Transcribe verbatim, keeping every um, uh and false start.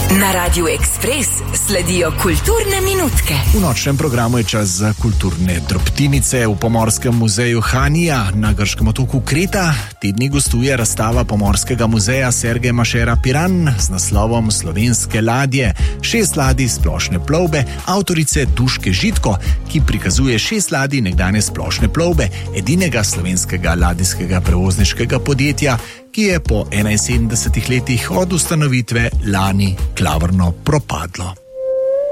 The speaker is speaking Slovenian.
Na Radiu Ekspres sledijo kulturne minutke. V nočnem programu je čas za kulturne drobtinice. V Pomorskem muzeju Hanija na grškem otoku Kreta te dni gostuje razstava Pomorskega muzeja Sergeja Mašera Piran z naslovom Slovenske ladje. Šest ladij splošne plovbe avtorice Duške Žitko, ki prikazuje šest ladij nekdanje splošne plovbe, edinega slovenskega ladijskega prevozniškega podjetja, ki je po enainsedemdesetih letih od ustanovitve lani klavrno propadlo.